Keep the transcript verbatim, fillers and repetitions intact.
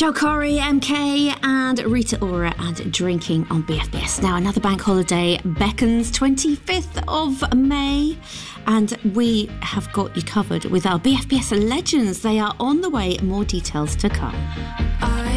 Joe Corey, M K and Rita Ora and Drinking on B F B S. Now another bank holiday beckons, twenty-fifth of May, and we have got you covered with our B F B S legends. They are on the way, more details to come.